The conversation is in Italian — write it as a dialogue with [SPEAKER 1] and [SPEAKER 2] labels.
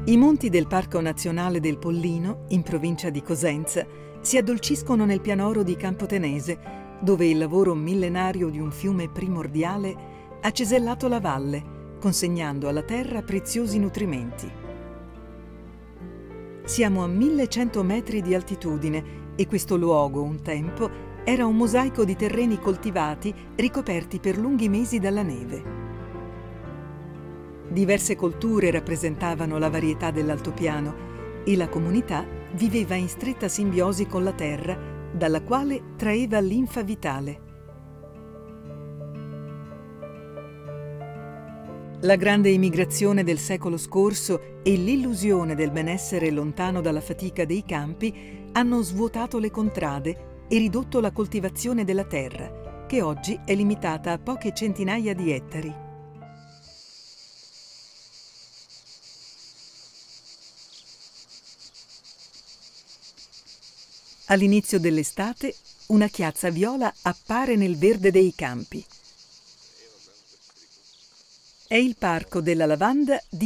[SPEAKER 1] I monti del Parco Nazionale del Pollino, in provincia di Cosenza, si addolciscono nel pianoro di Campotenese, dove il lavoro millenario di un fiume primordiale ha cesellato la valle, consegnando alla terra preziosi nutrimenti. Siamo a 1100 metri di altitudine e questo luogo, un tempo, era un mosaico di terreni coltivati ricoperti per lunghi mesi dalla neve. Diverse colture rappresentavano la varietà dell'altopiano e la comunità viveva in stretta simbiosi con la terra, dalla quale traeva linfa vitale. La grande immigrazione del secolo scorso e l'illusione del benessere lontano dalla fatica dei campi hanno svuotato le contrade e ridotto la coltivazione della terra, che oggi è limitata a poche centinaia di ettari. All'inizio dell'estate, una chiazza viola appare nel verde dei campi. È il parco della lavanda di